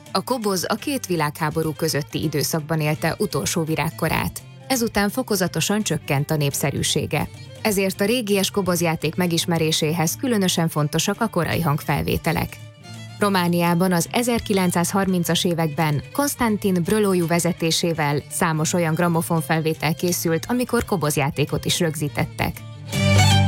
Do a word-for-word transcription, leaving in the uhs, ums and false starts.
A koboz a két világháború közötti időszakban élte utolsó virágkorát. Ezután fokozatosan csökkent a népszerűsége. Ezért a régies kobozjáték megismeréséhez különösen fontosak a korai hangfelvételek. Romániában az ezerkilencszázharmincas években Konstantin Brăloiu vezetésével számos olyan gramofonfelvétel készült, amikor kobozjátékot is rögzítettek.